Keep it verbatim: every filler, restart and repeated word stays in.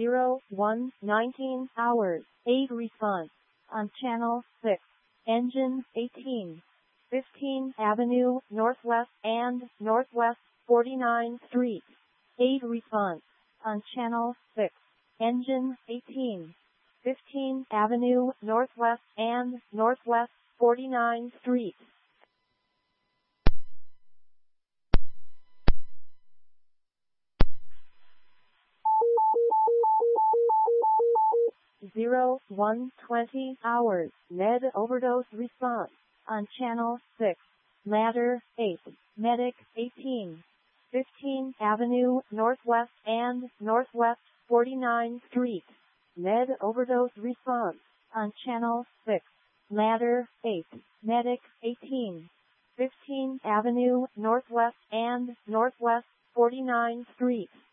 zero one nineteen hours, eight response. On channel six. Engine eighteen. fifteen Avenue Northwest and Northwest forty-ninth Street. eight response. On channel six. Engine eighteen. fifteen Avenue Northwest and Northwest forty-ninth Street. zero one twenty hours, med overdose response. On channel six. Ladder eight. Medic eighteen. fifteen Avenue Northwest and Northwest forty-ninth Street. Med overdose response. On channel six. Ladder eight. Medic eighteen. fifteen Avenue Northwest and Northwest forty-ninth Street.